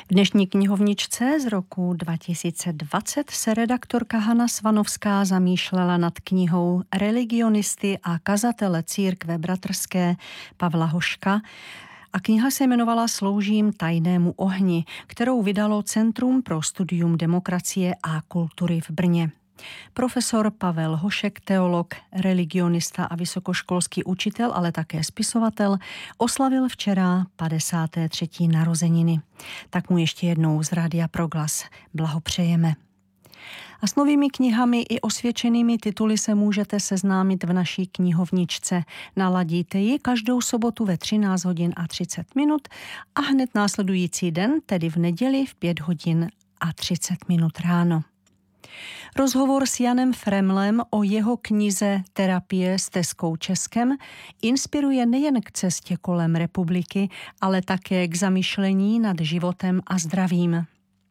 V dnešní knihovničce z roku 2020 se redaktorka Hana Svanovská zamýšlela nad knihou religionisty a kazatele církve bratrské Pavla Hoška a kniha se jmenovala Sloužím tajnému ohni, kterou vydalo Centrum pro studium demokracie a kultury v Brně. Profesor Pavel Hošek, teolog, religionista a vysokoškolský učitel, ale také spisovatel, oslavil včera 53. narozeniny. Tak mu ještě jednou z Rádia Proglas blahopřejeme. A s novými knihami i osvědčenými tituly se můžete seznámit v naší knihovničce. Naladíte ji každou sobotu ve 13 hodin a 30 minut a hned následující den, tedy v neděli v 5 hodin a 30 minut ráno. Rozhovor s Janem Fremlem o jeho knize Terapie s Teskou Českem inspiruje nejen k cestě kolem republiky, ale také k zamyšlení nad životem a zdravím.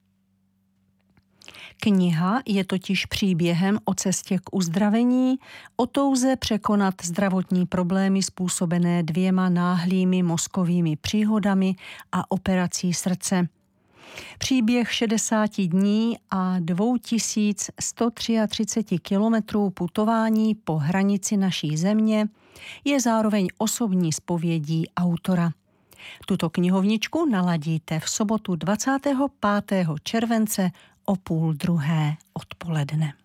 Kniha je totiž příběhem o cestě k uzdravení, o touze překonat zdravotní problémy způsobené 2 náhlými mozkovými příhodami a operací srdce. Příběh 60 dní a 2133 kilometrů putování po hranici naší země je zároveň osobní zpovědí autora. Tuto knihovničku naladíte v sobotu 25. července o 12:30 odpoledne.